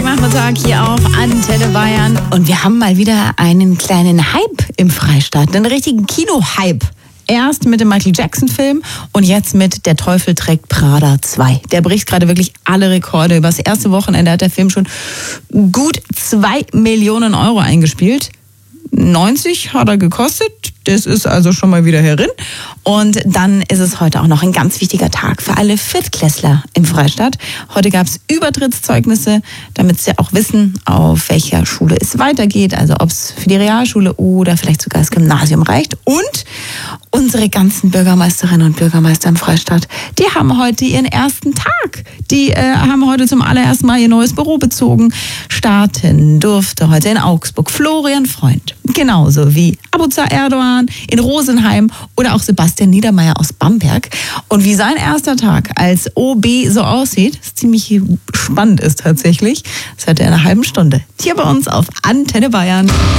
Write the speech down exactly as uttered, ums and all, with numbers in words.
Montagnachmittag hier auf Antenne Bayern. Und wir haben mal wieder einen kleinen Hype im Freistaat, einen richtigen Kino-Hype. Erst mit dem Michael Jackson-Film und jetzt mit Der Teufel trägt Prada zwei. Der bricht gerade wirklich alle Rekorde. Über das erste Wochenende hat der Film schon gut zwei Millionen Euro eingespielt. neunzig hat er gekostet. Das ist also schon mal wieder herin. Und dann ist es heute auch noch ein ganz wichtiger Tag für alle Viertklässler im Freistaat. Heute gab es Übertrittszeugnisse, damit sie auch wissen, auf welcher Schule es weitergeht. Also ob es für die Realschule oder vielleicht sogar das Gymnasium reicht. Und unsere ganzen Bürgermeisterinnen und Bürgermeister im Freistaat, die haben heute ihren ersten Tag. Die äh, haben heute zum allerersten Mal ihr neues Büro bezogen. Starten durfte heute in Augsburg Florian Freund. Genauso wie Abuza Erdogan in Rosenheim oder auch Sebastian Niedermeyer aus Bamberg. Und wie sein erster Tag als O B so aussieht, ist ziemlich spannend ist tatsächlich, das hört er in einer halben Stunde. Hier bei uns auf Antenne Bayern.